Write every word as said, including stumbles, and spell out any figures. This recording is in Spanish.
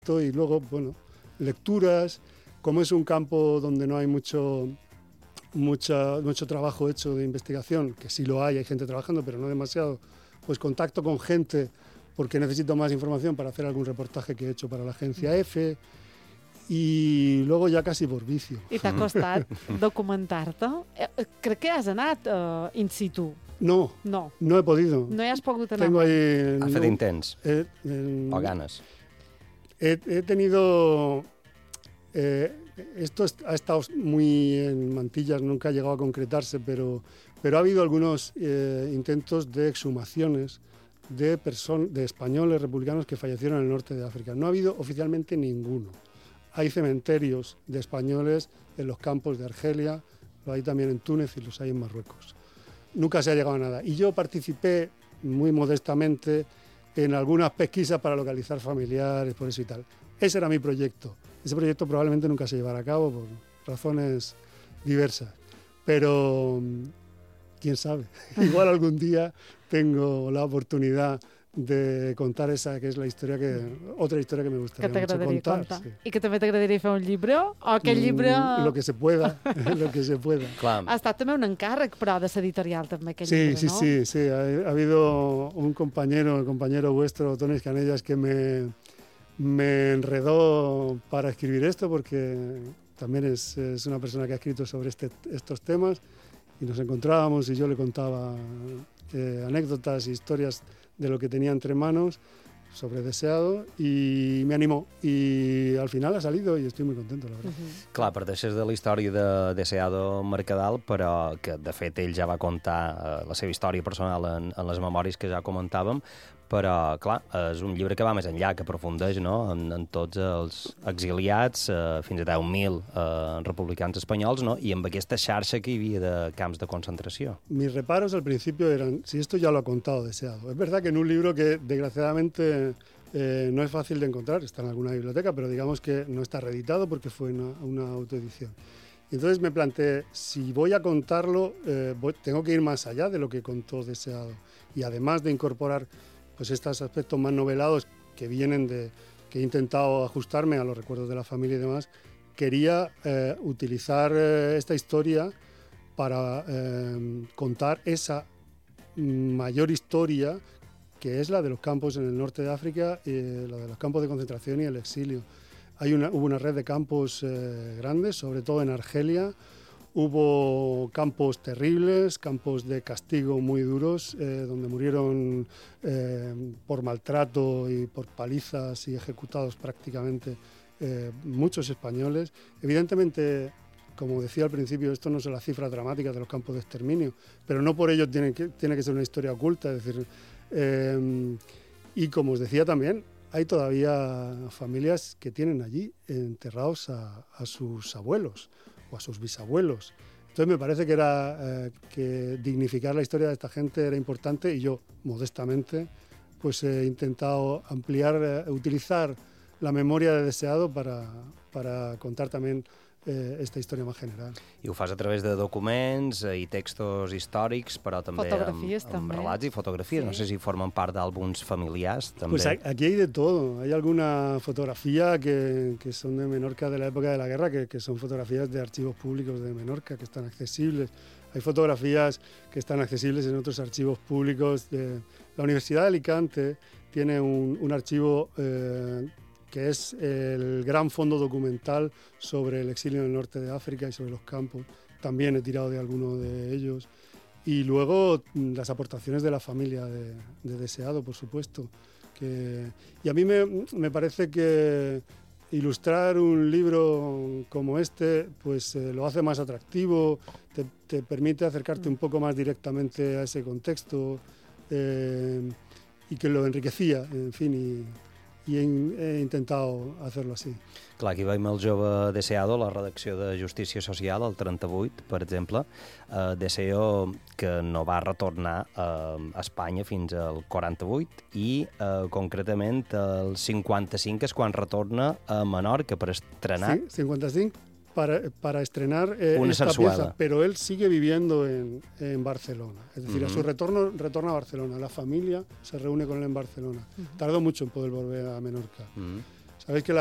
y luego, bueno, lecturas, como es un campo donde no hay mucho, mucha, mucho trabajo hecho de investigación, que sí lo hay, hay gente trabajando, pero no demasiado, pues contacto con gente porque necesito más información para hacer algún reportaje que he hecho para la agencia EFE, i luego ja quasi por vicio. I t'ha costat documentar-te? Crec que has anat uh, in situ. No, no, no he podido. No hi has pogut anar. Tengo ahí... Has fet intents? Eh, eh, o ganes? He, he tenido... Eh, esto ha estado muy en mantillas, nunca ha llegado a concretarse, pero, pero ha habido algunos eh, intentos de exhumaciones de, person- de españoles republicanos que fallecieron en el norte de África. No ha habido oficialmente ninguno. Hay cementerios de españoles en los campos de Argelia, lo hay también en Túnez y los hay en Marruecos. Nunca se ha llegado a nada. Y yo participé muy modestamente en algunas pesquisas para localizar familiares, por eso y tal. Ese era mi proyecto. Ese proyecto probablemente nunca se llevará a cabo por razones diversas. Pero, quién sabe, igual algún día tengo la oportunidad de contar esa, que és la història que, otra historia que me gustaría que mucho contar. contar. Sí. I que també t'agradaria fer un llibre? O aquell llibre... Mm, lo que se pueda, lo que se pueda. Clar. Ha estat també un encàrrec, però, de l'editorial, també, aquell sí, llibre, sí, no? Sí, sí, ha, ha habido un compañero, el compañero vuestro, Tony Canellas, que me, me enredó para escribir esto, porque también es, es una persona que ha escrito sobre este, estos temas, y nos encontrábamos y yo le contaba eh, anécdotas e historias de lo que tenía entre manos sobre Deseado, i me animó, i al final ha salido i estic molt contento, la verdad. Uh-huh. Clar, parteixes de la història de Deseado Mercadal, però que de fet ell ja va contar eh, la seva història personal en, en les memòries que ja comentàvem, però clar, és un llibre que va més enllà, que aprofundeix, no?, en, en tots els exiliats, eh, fins a deu mil eh, republicans espanyols, no?, i amb aquesta xarxa que hi havia de camps de concentració. Mis reparos al principio eran, si esto ya lo ha contado Deseado. Es verdad que en un libro que desgraciadamente eh, no es fácil de encontrar, está en alguna biblioteca, pero digamos que no está reeditado porque fue una, una autoedición. Y entonces me planteé, si voy a contarlo, eh, voy, tengo que ir más allá de lo que contó Deseado. Y además de incorporar pues estos aspectos más novelados que vienen de, que he intentado ajustarme a los recuerdos de la familia y demás, quería eh, utilizar eh, esta historia para eh, contar esa mayor historia que es la de los campos en el norte de África, eh, la de los campos de concentración y el exilio. Hay una, hubo una red de campos eh, grandes, sobre todo en Argelia. Hubo campos terribles, campos de castigo muy duros, eh, donde murieron eh, por maltrato y por palizas y ejecutados prácticamente eh, muchos españoles. Evidentemente, como decía al principio, esto no son las cifras dramáticas de los campos de exterminio, pero no por ello tiene que, tiene que ser una historia oculta. Es decir, eh, y como os decía también, hay todavía familias que tienen allí enterrados a, a sus abuelos o a sus bisabuelos. Entonces me parece que era eh, que dignificar la historia de esta gente era importante, y yo, modestamente, pues he intentado ampliar, eh, utilizar la memoria de Deseado para, para contar también eh, esta història més general. I ho fas a través de documents eh, i textos històrics, però també fotografies, amb, amb també. relats i fotografies. Sí. No sé si formen part d'àlbums familiars, també. Pues aquí hay de todo. Hay alguna fotografía que, que son de Menorca de la época de la guerra, que, que son fotografías de archivos públicos de Menorca, que están accesibles. Hay fotografías que están accesibles en otros archivos públicos. De... La Universidad de Alicante tiene un, un archivo eh, que es el gran fondo documental sobre el exilio en el norte de África y sobre los campos. También he tirado de alguno de ellos. Y luego las aportaciones de la familia de, de Deseado, por supuesto. Que, y a mí me, me parece que ilustrar un libro como este pues eh, lo hace más atractivo, te, te permite acercarte un poco más directamente a ese contexto eh, y que lo enriquecía, en fin, y, i he, he intentat fer-lo així. Clar, aquí veiem el jove Deseado, la redacció de Justícia Social, el trenta-vuit, per exemple. Uh, Deseo, que no va retornar uh, a Espanya fins al quaranta-vuit, i uh, concretament el cinquanta-cinc és quan retorna a Menorca per estrenar... Sí, cincuenta y cinco para, para estrenar eh, una esta sarsuela. pieza, pero él sigue viviendo en, en Barcelona. Es decir, uh-huh. a su retorno retorna a Barcelona. La familia se reúne con él en Barcelona. Uh-huh. Tardó mucho en poder volver a Menorca. Uh-huh. Sabéis que